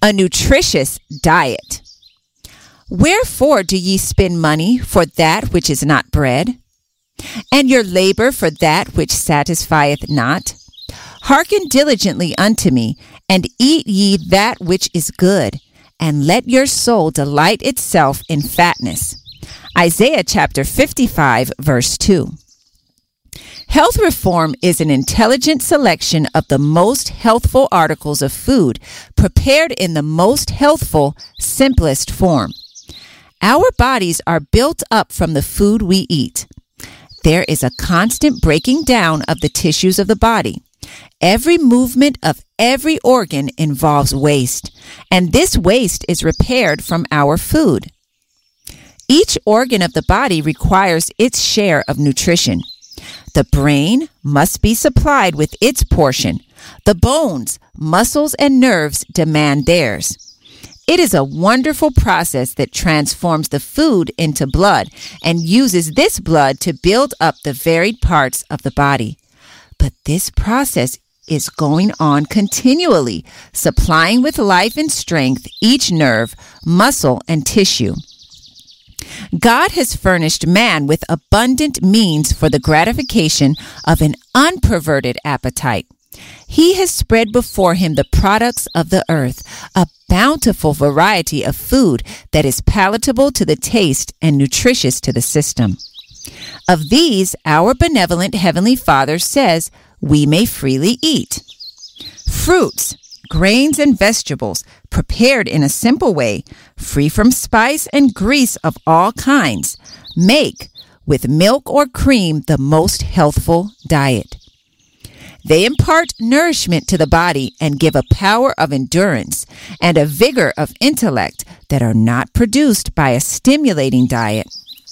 a nutritious diet. Wherefore do ye spend money for that which is not bread, and your labor for that which satisfieth not? Hearken diligently unto me, and eat ye that which is good, and let your soul delight itself in fatness. Isaiah chapter 55, verse 2. Health reform is an intelligent selection of the most healthful articles of food prepared in the most healthful, simplest form. Our bodies are built up from the food we eat. There is a constant breaking down of the tissues of the body. Every movement of every organ involves waste, and this waste is repaired from our food. Each organ of the body requires its share of nutrition. The brain must be supplied with its portion. The bones, muscles, and nerves demand theirs. It is a wonderful process that transforms the food into blood and uses this blood to build up the varied parts of the body. But this process is going on continually, supplying with life and strength each nerve, muscle, and tissue. God has furnished man with abundant means for the gratification of an unperverted appetite. He has spread before him the products of the earth, a bountiful variety of food that is palatable to the taste and nutritious to the system. Of these, our benevolent Heavenly Father says we may freely eat. Fruits, grains, and vegetables prepared in a simple way, free from spice and grease of all kinds, make, with milk or cream, the most healthful diet. They impart nourishment to the body and give a power of endurance and a vigor of intellect that are not produced by a stimulating diet.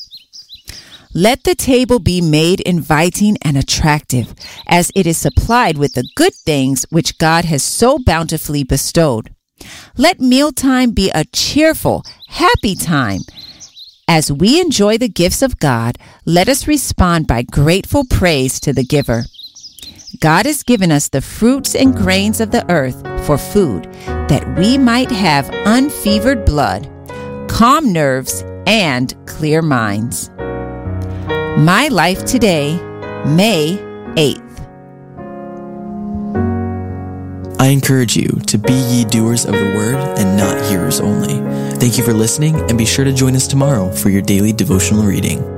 Let the table be made inviting and attractive, as it is supplied with the good things which God has so bountifully bestowed. Let mealtime be a cheerful, happy time. As we enjoy the gifts of God, let us respond by grateful praise to the giver. God has given us the fruits and grains of the earth for food, that we might have unfevered blood, calm nerves, and clear minds. My Life Today, May 8th. I encourage you to be ye doers of the word and not hearers only. Thank you for listening, and be sure to join us tomorrow for your daily devotional reading.